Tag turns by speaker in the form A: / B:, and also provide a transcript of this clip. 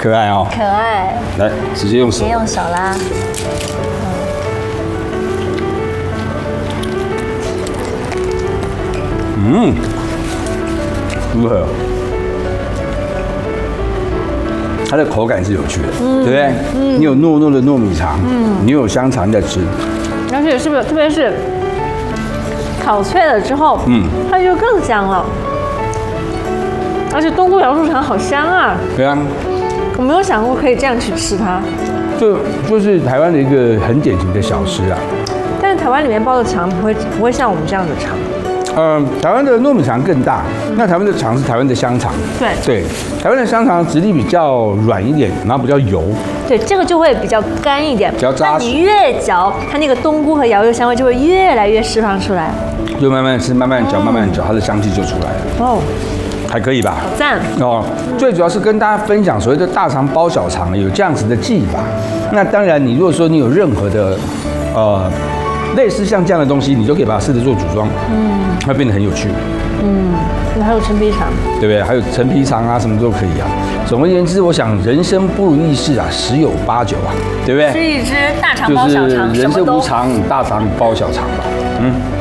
A: 可爱哦。
B: 可爱。
A: 来，直接用手
B: 直接。用手拉。
A: 嗯，如何？它的口感是有趣的，对不对？你有糯糯的糯米肠，你有香肠在吃，
B: 而且是不是，特别是烤脆了之后，它就更香了。而且冬菇瑶柱肠好香啊！
A: 对啊，
B: 我没有想过可以这样去吃它。
A: 就是台湾的一个很典型的小吃啊。
B: 但是台湾里面包的肠不会像我们这样的肠。
A: 台湾的糯米肠更大，那台湾的肠是台湾的香肠。对，台湾的香肠质地比较软一点，然后比较油。
B: 对，这个就会比较干一点，
A: 比较扎实。
B: 那你越嚼，它那个冬菇和瑶柱香味就会越来越释放出来。
A: 就慢慢吃，慢慢嚼，慢慢嚼，它的香气就出来了。
B: 哦，
A: 还可以吧？
B: 好赞
A: 哦！最主要是跟大家分享所谓的大肠包小肠有这样子的技法。那当然，你如果说你有任何的类似像这样的东西，你都可以把它试着做组装，会变得很有趣。
B: 还有陈皮肠，
A: 对不对？还有陈皮肠啊，什么都可以啊。总而言之，我想人生不如意事啊，十有八九啊，对不对？
B: 吃一只大肠包小肠，
A: 就是人生无常，大肠包小肠吧。